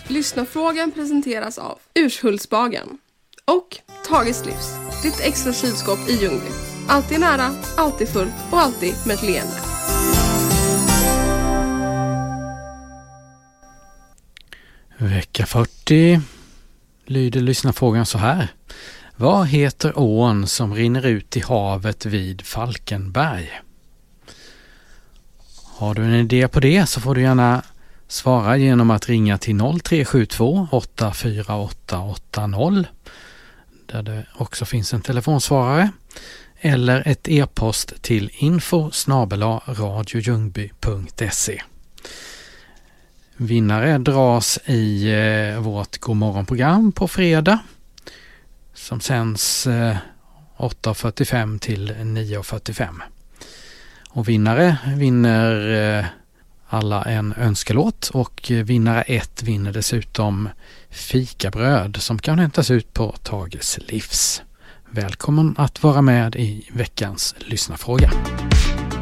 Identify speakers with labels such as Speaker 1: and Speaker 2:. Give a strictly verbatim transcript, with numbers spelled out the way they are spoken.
Speaker 1: Lyssnarfrågan presenteras av Urshultsbagen och Tages Livs, ditt extra kylskåp i Ljungby. Alltid nära, alltid fullt och alltid med ett leende.
Speaker 2: Vecka fyrtio lyder lyssnarfrågan så här. Vad heter ån som rinner ut i havet vid Falkenberg? Har du en idé på det så får du gärna svara genom att ringa till noll tre sju två åtta fyra åtta åtta noll där det också finns en telefonsvarare eller ett e-post till info snabel-a radiojungby punkt se. Vinnare dras i eh, vårt Godmorgonprogram på fredag som sänds eh, åtta fyrtiofem till nio fyrtiofem. Och vinnare vinner eh, alla en önskelåt och vinnare ett vinner dessutom fikabröd som kan hämtas ut på Tages Livs. Välkommen att vara med i veckans lyssnarfråga.